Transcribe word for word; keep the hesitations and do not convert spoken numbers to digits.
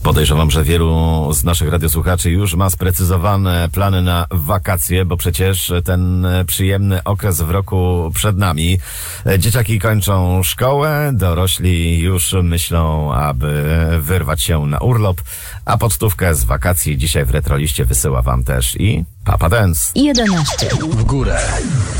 Podejrzewam, że wielu z naszych radiosłuchaczy już ma sprecyzowane plany na wakacje, bo przecież ten przyjemny okres w roku przed nami. Dzieciaki kończą szkołę, dorośli już myślą, aby wyrwać się na urlop, a pocztówkę z wakacji dzisiaj w Retroliście wysyła wam też i Papa Dance. jedenaście w górę.